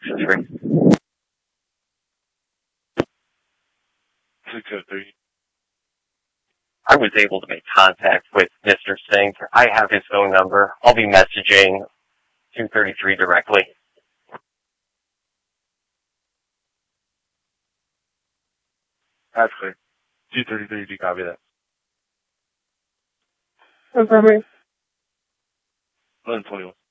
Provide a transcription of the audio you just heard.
603. I was able to make contact with Mr. Singh. I have his phone number. I'll be messaging 233 directly. That's clear. 233, do you copy that? Confirming. 1121.